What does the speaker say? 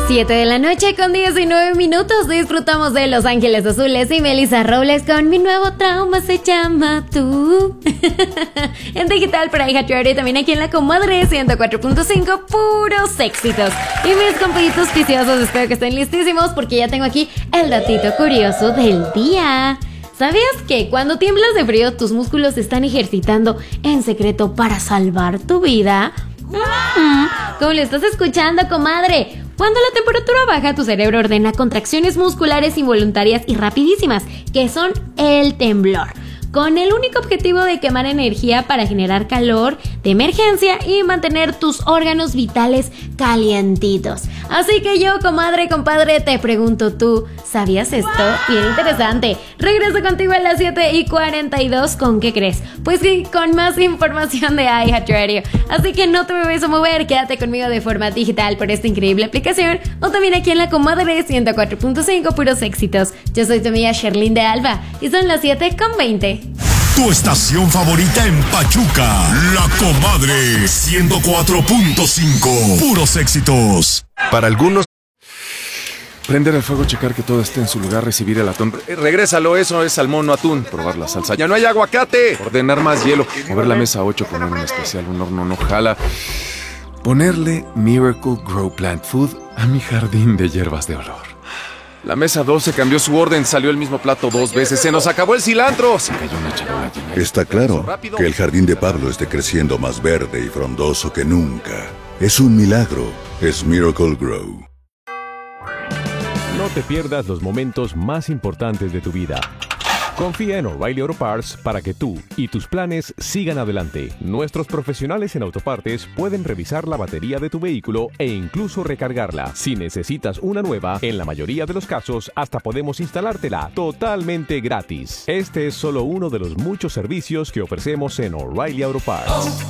7 de la noche con 19 minutos. Disfrutamos de Los Ángeles Azules y Melissa Robles con Mi Nuevo Trauma se llama Tú. En digital para iHeartRadio, también aquí en La Comadre 104.5, puros éxitos. Y mis compitos viciosos, espero que estén listísimos porque ya tengo aquí el datito curioso del día. ¿Sabías que cuando tiemblas de frío tus músculos se están ejercitando en secreto para salvar tu vida? ¿Cómo lo estás escuchando, comadre? Cuando la temperatura baja, tu cerebro ordena contracciones musculares involuntarias y rapidísimas, que son el temblor, con el único objetivo de quemar energía para generar calor de emergencia y mantener tus órganos vitales calientitos. Así que yo, comadre, compadre, te pregunto, ¿tú sabías esto? Bien interesante. Regreso contigo a las 7:42. ¿Con qué crees? Pues sí, con más información de iHeartRadio. Así que no te me vayas a mover, quédate conmigo de forma digital por esta increíble aplicación o también aquí en La Comadre 104.5, puros éxitos. Yo soy tu amiga Sherlyn de Alba y son las 7:20. Tu estación favorita en Pachuca, La Comadre 104.5. Puros éxitos. Para algunos, prender el fuego, checar que todo esté en su lugar, recibir el atún. Regrésalo, eso es salmón, no atún. Probar la salsa. Ya no hay aguacate. Ordenar más hielo. Mover la mesa a 8, poner un especial, un horno no jala. Ponerle Miracle Grow Plant Food a mi jardín de hierbas de olor. La mesa 12 cambió su orden, salió el mismo plato 2 veces, se nos acabó el cilantro. Se cayó una charola llena. Está claro que el jardín de Pablo esté creciendo más verde y frondoso que nunca. Es un milagro, es Miracle Grow. No te pierdas los momentos más importantes de tu vida. Confía en O'Reilly Auto Parts para que tú y tus planes sigan adelante. Nuestros profesionales en autopartes pueden revisar la batería de tu vehículo e incluso recargarla. Si necesitas una nueva, en la mayoría de los casos hasta podemos instalártela totalmente gratis. Este es solo uno de los muchos servicios que ofrecemos en O'Reilly Auto Parts.